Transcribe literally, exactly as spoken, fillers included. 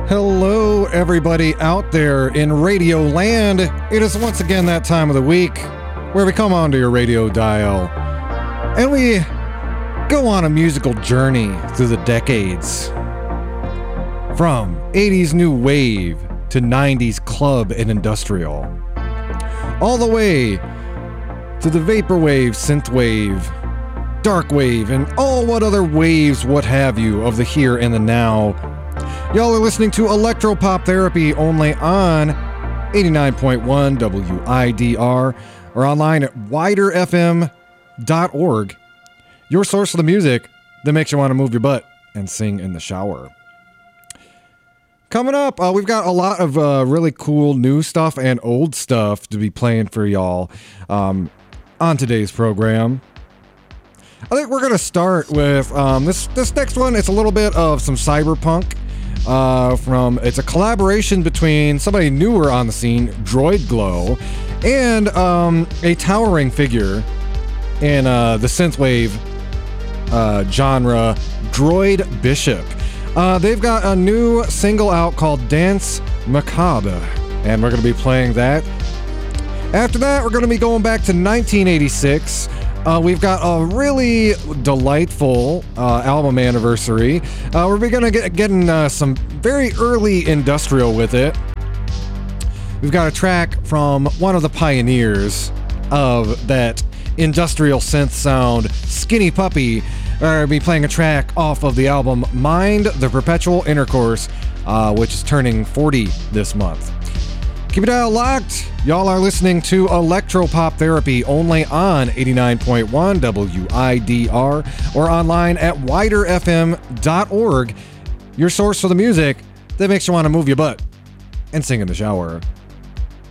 Hello, everybody out there in Radio Land. It is once again that time of the week where we come onto your radio dial and we go on a musical journey through the decades. From eighties new wave to nineties club and industrial. All the way to the vaporwave, synthwave, darkwave, and all what other waves, what have you, of the here and the now. Y'all are listening to Electropop Therapy only on eighty-nine point one W I D R or online at wider f m dot org. Your source for the music that makes you want to move your butt and sing in the shower. Coming up, uh, we've got a lot of uh, really cool new stuff and old stuff to be playing for y'all um, on today's program. I think we're going to start with um, this, this next one. It's a little bit of some cyberpunk. Uh, from it's a collaboration between somebody newer on the scene, Droid Glow, and um, a towering figure in uh, the synthwave uh, genre, Droid Bishop. Uh, they've got a new single out called Dance Macabre, and we're going to be playing that. After that, we're going to be going back to nineteen eighty-six. Uh, we've got a really delightful uh, album anniversary. Uh, we're going to get getting uh, some very early industrial with it. We've got a track from one of the pioneers of that industrial synth sound, Skinny Puppy. We're going to be playing a track off of the album Mind the Perpetual Intercourse, uh, which is turning forty this month. Keep it dial locked. Y'all are listening to Electropop Therapy only on eighty-nine point one W I D R or online at wider f m dot org. Your source for the music that makes you want to move your butt and sing in the shower.